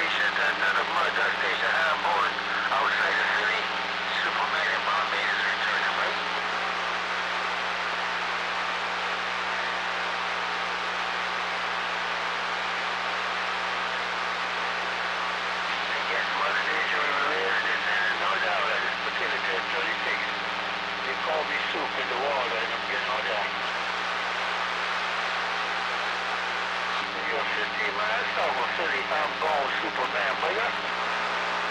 station, another Mud station, Board outside the city. Superman and Bombay is returning, right? I guess Mother Nature lives in there, no doubt. I just put it at 36. They call me soup in the water, and I'm getting all that. You're 15 miles, almost 30. I'm going Superman.